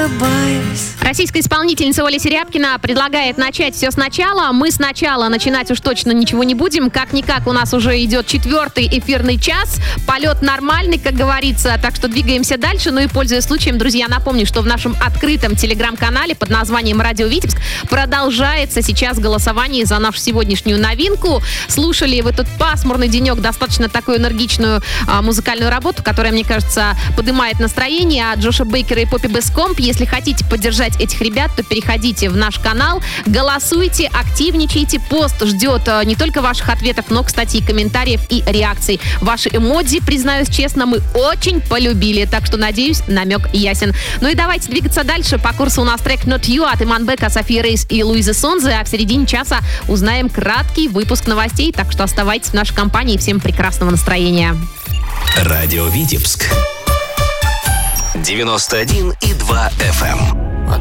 улыбаюсь. Российская исполнительница Оля Серябкина предлагает начать все сначала. Мы сначала начинать уж точно ничего не будем. Как-никак у нас уже идет 4-й эфирный час. Полет нормальный, как говорится. Так что двигаемся дальше. Ну и, пользуясь случаем, друзья, напомню, что в нашем открытом телеграм-канале под названием «Радио Витебск» продолжается сейчас голосование за нашу сегодняшнюю новинку. Слушали в этот пасмурный денек достаточно такую энергичную музыкальную работу, которая, мне кажется, поднимает настроение от Джоша Бейкера и Поппи Бескомп. Если хотите поддержать этих ребят, то переходите в наш канал, голосуйте, активничайте. Пост ждет не только ваших ответов, но, кстати, и комментариев и реакций. Ваши эмодзи, признаюсь честно, мы очень полюбили. Так что, надеюсь, намек ясен. Ну и давайте двигаться дальше. По курсу у нас трек Not You от Иманбека, Софии Рейс и Луизы Сонзе. А в середине часа узнаем краткий выпуск новостей. Так что оставайтесь в нашей компании. Всем прекрасного настроения. Радио Витебск 91,2 FM.